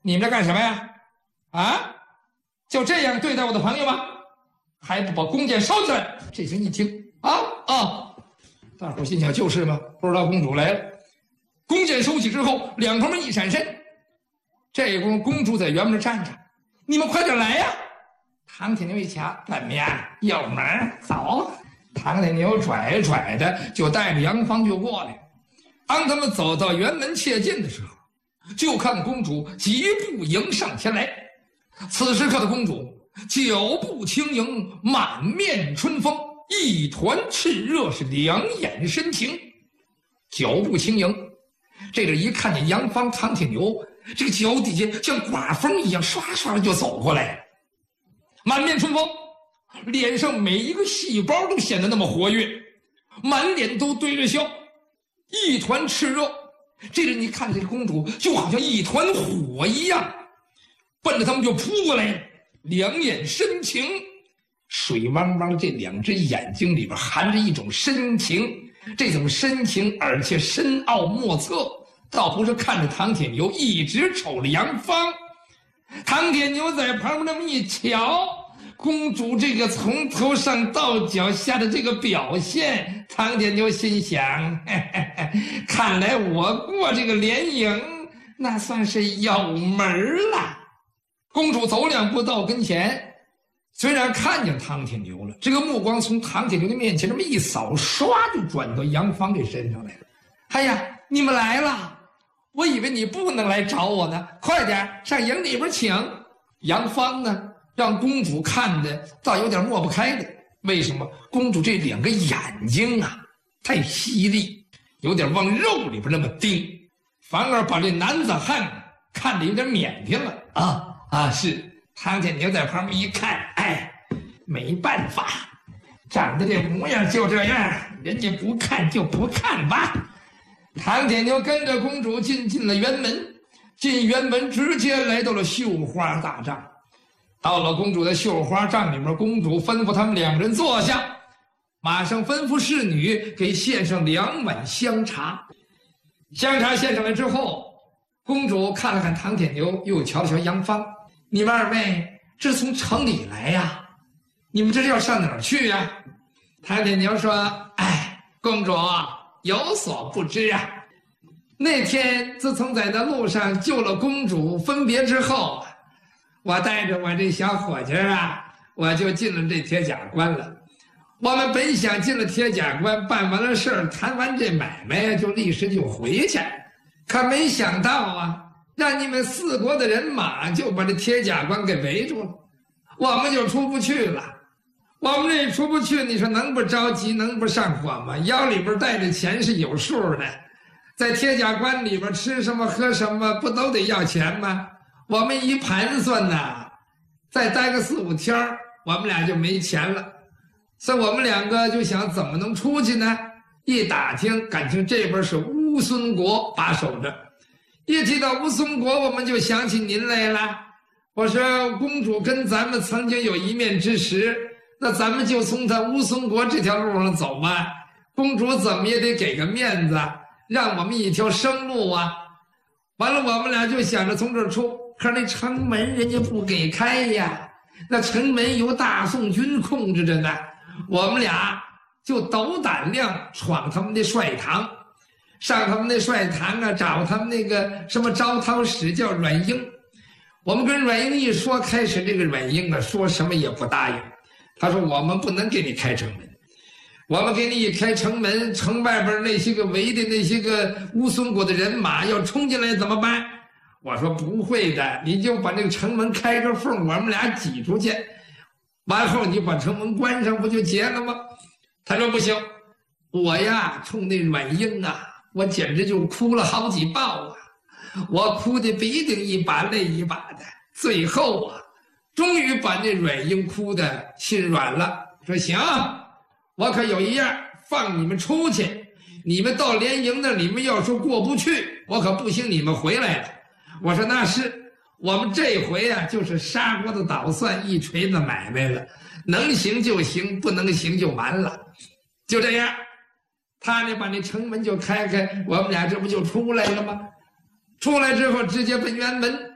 你们在干什么呀？啊，就这样对待我的朋友吗？还不把弓箭收起来！这人一听，大伙心想就是嘛，不知道公主来了。弓箭收起之后，两旁边一闪身，这功夫公主在原门站着，你们快点来呀！唐铁牛一瞧，怎么样？有门走。唐铁牛拽拽的就带着杨芳就过来。当他们走到辕门切近的时候，就看公主疾步迎上前来。此时刻的公主脚步轻盈，满面春风，一团炽热，是两眼深情。脚步轻盈，这个一看见杨芳、唐铁牛，这个脚底下像刮风一样刷刷的就走过来，满面春风，脸上每一个细胞都显得那么活跃，满脸都堆着笑，一团炽热。这个你看这个公主就好像一团火一样，奔着他们就扑过来，两眼深情，水汪汪这两只眼睛里边含着一种深情，这种深情而且深奥莫测，倒不是看着唐铁牛，一直瞅着杨芳。唐铁牛在旁边那么一瞧，公主这个从头上到脚下的这个表现，唐铁牛心想，看来我过这个联营那算是有门了。公主走两步到跟前，虽然看见唐铁牛了，这个目光从唐铁牛的面前这么一扫，唰就转到杨芳这身上来了。哎呀，你们来了，我以为你不能来找我呢，快点上营里边请。杨芳呢，让公主看的倒有点抹不开的。为什么？公主这两个眼睛啊太犀利，有点往肉里边那么盯，反而把这男子汉看得有点腼腆了。是唐铁牛在旁边一看，没办法，长得这模样就这样，人家不看就不看吧。唐铁牛跟着公主进了辕门，进辕门直接来到了绣花大帐。到了公主的绣花帐里面，公主吩咐他们两人坐下，马上吩咐侍女给献上2碗香茶。香茶献上来之后，公主看了看唐铁牛，又瞧了瞧杨芳，你们二位这是从城里来呀？你们这是要上哪儿去呀？唐铁牛说，公主有所不知啊，那天自从在那路上救了公主分别之后，我带着我这小伙计我就进了这铁甲关了。我们本想进了铁甲关，办完了事儿，谈完这买卖就立时就回去，可没想到让你们4国的人马就把这铁甲关给围住了，我们就出不去了。我们这出不去，你说能不着急，能不上火吗？腰里边带着钱是有数的，在铁甲关里边吃什么喝什么不都得要钱吗？我们一盘算再待个4、5天我们俩就没钱了。所以我们2个就想怎么能出去呢？一打听，感情这边是乌孙国把守着。一提到乌孙国，我们就想起您来了。我说公主跟咱们曾经有一面之识，那咱们就从他乌孙国这条路上走吧。公主怎么也得给个面子，让我们一条生路完了，我们俩就想着从这儿出，可是那城门人家不给开呀，那城门由大宋军控制着呢。我们俩就斗胆量闯他们的帅堂，上他们那帅堂找他们那个什么招讨使叫阮英。我们跟阮英一说，开始这个阮英说什么也不答应。他说我们不能给你开城门，我们给你一开城门，城外边那些个围的那些个乌孙国的人马要冲进来怎么办？我说不会的，你就把那个城门开个缝，我们俩挤出去，完后你把城门关上不就结了吗？他说不行，我冲那阮英我简直就哭了好几抱我哭的鼻涕一把泪一把的，最后终于把那阮英哭的心软了，说行，我可有一样，放你们出去，你们到联营那里面要说过不去，我可不兴你们回来了。我说那是，我们这回就是砂锅子捣蒜，一锤子买卖了，能行就行，不能行就完了。就这样，他呢把那城门就开开，我们俩这不就出来了吗？出来之后直接奔辕门。